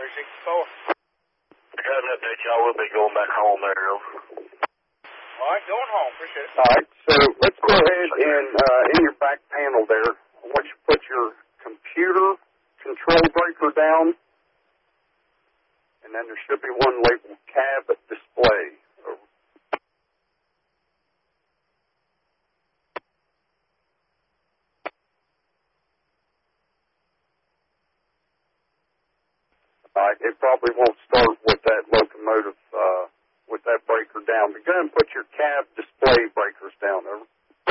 364. I got an update, y'all. We'll be going back home there, though. All right, going home. Appreciate it. All right, so let's go ahead and in your back panel there, I want you to put your computer control breaker down, and then there should be one labeled cab display. All right, it probably won't start with that locomotive, with that breaker down. But go ahead and put your cab display breakers down there.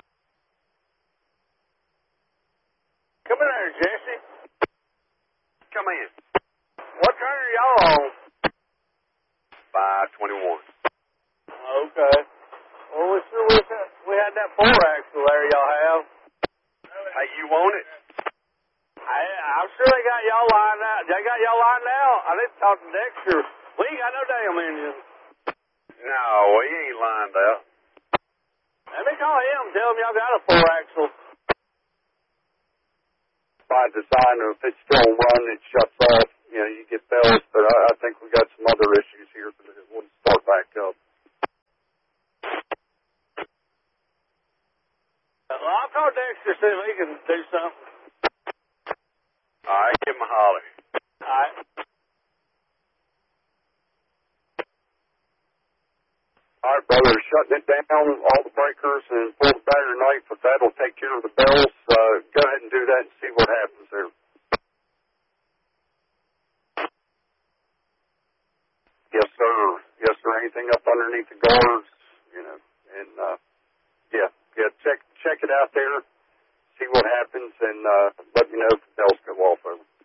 Come in there, Jesse. Come in. What train are y'all on? 521. Okay. Well, we sure wish we had that 4-axle there y'all have. Hey, you want it? I'm sure they got y'all lined out. They got y'all lined out. I need to talk to Dexter. We ain't got no damn engine. No, he ain't lined out. Let me call him and tell him y'all got a 4-axle. By design, if it's still run, it shuts off. You know, you get bells, but I think we got some other issues here that it wouldn't start back up. Well, I'll call Dexter see if he can do something. All right, give him a holler. All right. All right, brother, shutting it down, all the breakers, and pull the battery knife. If that'll take care of the bells, go ahead and do that and see what happens there. Yes, sir. Yes, sir. Anything up underneath the guards, you know, and, check it out there, see what happens, and let me know if the bells go off over.